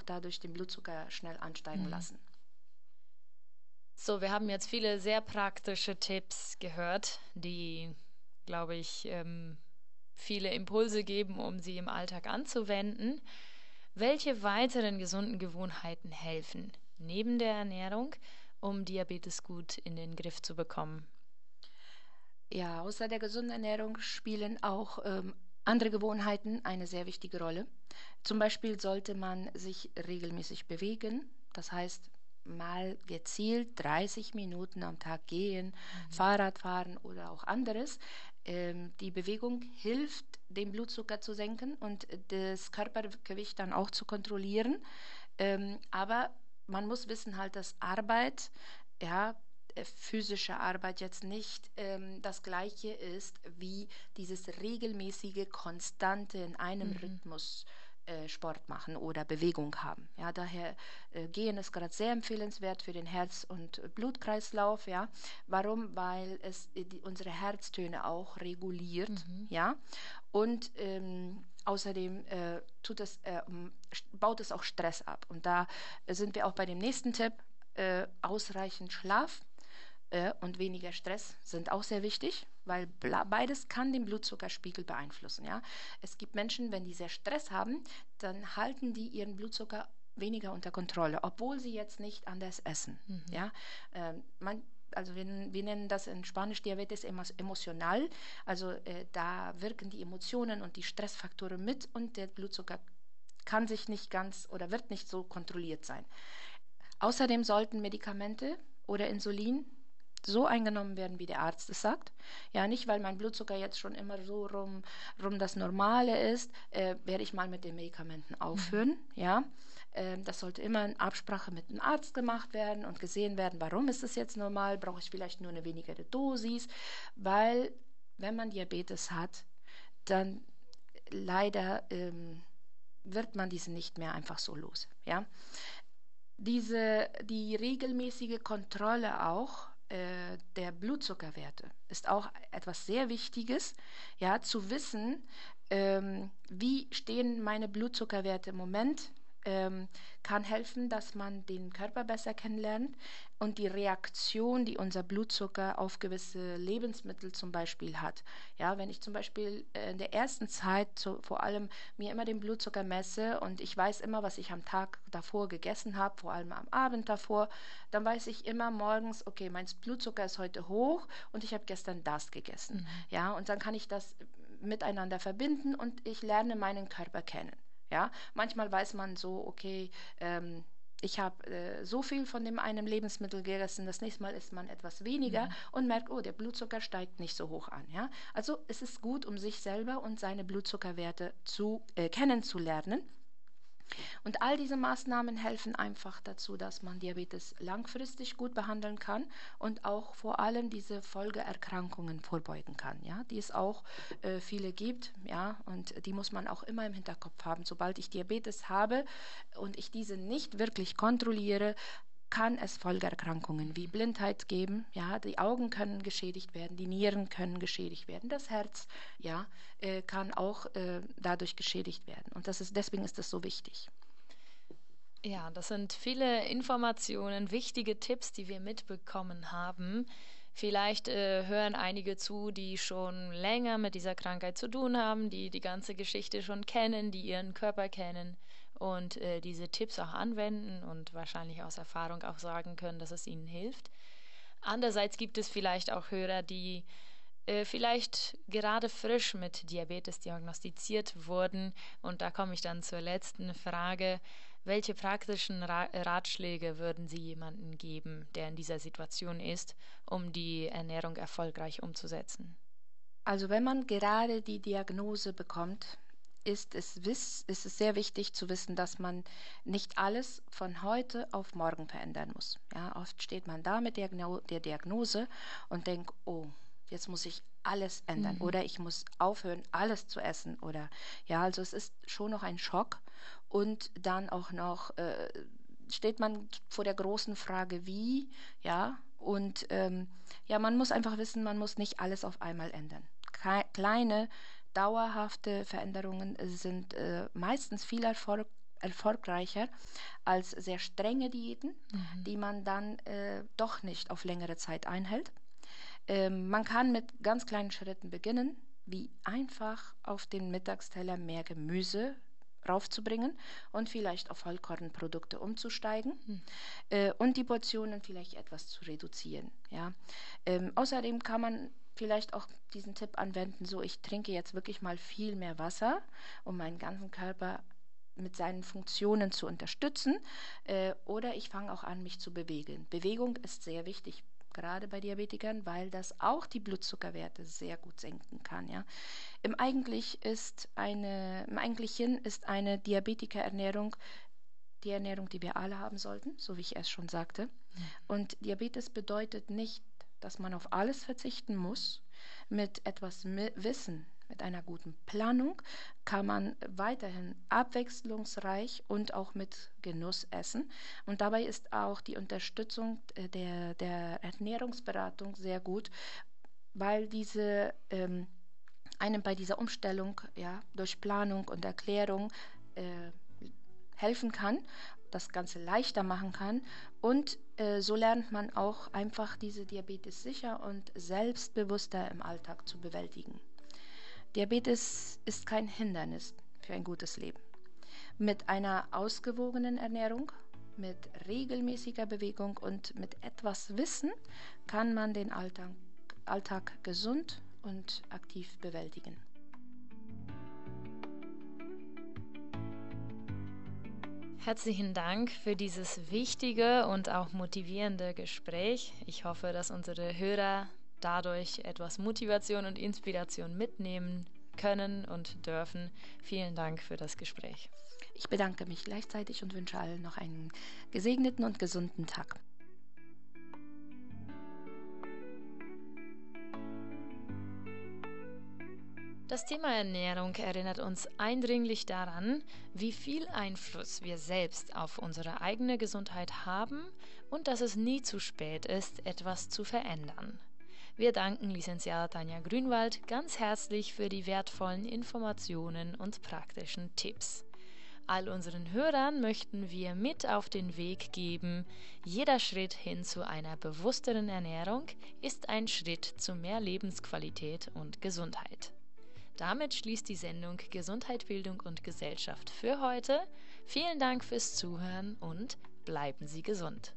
dadurch den Blutzucker schnell ansteigen lassen. So, wir haben jetzt viele sehr praktische Tipps gehört, die, glaube ich, viele Impulse geben, um sie im Alltag anzuwenden. Welche weiteren gesunden Gewohnheiten helfen neben der Ernährung, um Diabetes gut in den Griff zu bekommen? Ja, außer der gesunden Ernährung spielen auch andere Gewohnheiten eine sehr wichtige Rolle. Zum Beispiel sollte man sich regelmäßig bewegen. Das heißt, mal gezielt 30 Minuten am Tag gehen, Fahrrad fahren oder auch anderes. Die Bewegung hilft, den Blutzucker zu senken und das Körpergewicht dann auch zu kontrollieren. Aber man muss wissen halt, dass Arbeit, ja, physische Arbeit jetzt nicht das gleiche ist wie dieses regelmäßige, konstante in einem Rhythmus Sport machen oder Bewegung haben. Ja, daher Gehen ist gerade sehr empfehlenswert für den Herz- und Blutkreislauf. Ja, warum? Weil es unsere Herztöne auch reguliert. Ja, und außerdem baut es auch Stress ab. Und da sind wir auch bei dem nächsten Tipp. Ausreichend Schlaf und weniger Stress sind auch sehr wichtig, weil beides kann den Blutzuckerspiegel beeinflussen. Ja? Es gibt Menschen, wenn die sehr Stress haben, dann halten die ihren Blutzucker weniger unter Kontrolle, obwohl sie jetzt nicht anders essen. Ja? Wir nennen das in Spanisch Diabetes emotional. Also da wirken die Emotionen und die Stressfaktoren mit und der Blutzucker kann sich nicht ganz oder wird nicht so kontrolliert sein. Außerdem sollten Medikamente oder Insulin so eingenommen werden, wie der Arzt es sagt. Ja, nicht, weil mein Blutzucker jetzt schon immer so rum das Normale ist, werde ich mal mit den Medikamenten aufhören. Ja, das sollte immer in Absprache mit dem Arzt gemacht werden und gesehen werden, warum ist es jetzt normal, brauche ich vielleicht nur eine weniger Dosis, weil wenn man Diabetes hat, dann leider wird man diese nicht mehr einfach so los. Ja, die regelmäßige Kontrolle auch der Blutzuckerwerte ist auch etwas sehr Wichtiges, ja, zu wissen, wie stehen meine Blutzuckerwerte im Moment, kann helfen, dass man den Körper besser kennenlernt und die Reaktion, die unser Blutzucker auf gewisse Lebensmittel zum Beispiel hat. Ja, wenn ich zum Beispiel in der ersten Zeit vor allem mir immer den Blutzucker messe und ich weiß immer, was ich am Tag davor gegessen habe, vor allem am Abend davor, dann weiß ich immer morgens, okay, mein Blutzucker ist heute hoch und ich habe gestern das gegessen. Ja, und dann kann ich das miteinander verbinden und ich lerne meinen Körper kennen. Ja, manchmal weiß man so, okay, ich habe so viel von dem einen Lebensmittel gegessen, das nächste Mal isst man etwas weniger und merkt, oh, der Blutzucker steigt nicht so hoch an. Ja, also es ist gut, um sich selber und seine Blutzuckerwerte kennenzulernen. Und all diese Maßnahmen helfen einfach dazu, dass man Diabetes langfristig gut behandeln kann und auch vor allem diese Folgeerkrankungen vorbeugen kann, ja, die es auch viele gibt, ja, und die muss man auch immer im Hinterkopf haben. Sobald ich Diabetes habe und ich diese nicht wirklich kontrolliere, kann es Folgeerkrankungen wie Blindheit geben, ja, die Augen können geschädigt werden, die Nieren können geschädigt werden, das Herz, ja, kann auch dadurch geschädigt werden. Und deswegen ist das so wichtig. Ja, das sind viele Informationen, wichtige Tipps, die wir mitbekommen haben. Vielleicht hören einige zu, die schon länger mit dieser Krankheit zu tun haben, die die ganze Geschichte schon kennen, die ihren Körper kennen und diese Tipps auch anwenden und wahrscheinlich aus Erfahrung auch sagen können, dass es ihnen hilft. Andererseits gibt es vielleicht auch Hörer, die vielleicht gerade frisch mit Diabetes diagnostiziert wurden. Und da komme ich dann zur letzten Frage. Welche praktischen Ratschläge würden Sie jemandem geben, der in dieser Situation ist, um die Ernährung erfolgreich umzusetzen? Also wenn man gerade die Diagnose bekommt, ist es sehr wichtig zu wissen, dass man nicht alles von heute auf morgen verändern muss. Ja, oft steht man da mit der Diagnose und denkt, oh, jetzt muss ich alles ändern oder ich muss aufhören, alles zu essen oder ja, also es ist schon noch ein Schock und dann auch noch steht man vor der großen Frage, wie, ja, und ja, man muss einfach wissen, man muss nicht alles auf einmal ändern. Kleine, dauerhafte Veränderungen sind meistens viel erfolgreicher als sehr strenge Diäten, die man dann doch nicht auf längere Zeit einhält. Man kann mit ganz kleinen Schritten beginnen, wie einfach auf den Mittagsteller mehr Gemüse raufzubringen und vielleicht auf Vollkornprodukte umzusteigen und die Portionen vielleicht etwas zu reduzieren. Ja? Außerdem kann man vielleicht auch diesen Tipp anwenden, so ich trinke jetzt wirklich mal viel mehr Wasser, um meinen ganzen Körper mit seinen Funktionen zu unterstützen, oder ich fange auch an, mich zu bewegen. Bewegung ist sehr wichtig, gerade bei Diabetikern, weil das auch die Blutzuckerwerte sehr gut senken kann. Ja. Im Eigentlichen ist eine Diabetikerernährung die Ernährung, die wir alle haben sollten, so wie ich es schon sagte. Und Diabetes bedeutet nicht, dass man auf alles verzichten muss. Mit etwas Wissen, mit einer guten Planung kann man weiterhin abwechslungsreich und auch mit Genuss essen. Und dabei ist auch die Unterstützung der Ernährungsberatung sehr gut, weil diese einem bei dieser Umstellung durch Planung und Erklärung helfen kann, das Ganze leichter machen kann und so lernt man auch einfach diese Diabetes sicher und selbstbewusster im Alltag zu bewältigen. Diabetes ist kein Hindernis für ein gutes Leben. Mit einer ausgewogenen Ernährung, mit regelmäßiger Bewegung und mit etwas Wissen kann man den Alltag gesund und aktiv bewältigen. Herzlichen Dank für dieses wichtige und auch motivierende Gespräch. Ich hoffe, dass unsere Hörer dadurch etwas Motivation und Inspiration mitnehmen können und dürfen. Vielen Dank für das Gespräch. Ich bedanke mich gleichzeitig und wünsche allen noch einen gesegneten und gesunden Tag. Das Thema Ernährung erinnert uns eindringlich daran, wie viel Einfluss wir selbst auf unsere eigene Gesundheit haben und dass es nie zu spät ist, etwas zu verändern. Wir danken Licenciada Tanja Grünwald ganz herzlich für die wertvollen Informationen und praktischen Tipps. All unseren Hörern möchten wir mit auf den Weg geben, jeder Schritt hin zu einer bewussteren Ernährung ist ein Schritt zu mehr Lebensqualität und Gesundheit. Damit schließt die Sendung Gesundheit, Bildung und Gesellschaft für heute. Vielen Dank fürs Zuhören und bleiben Sie gesund.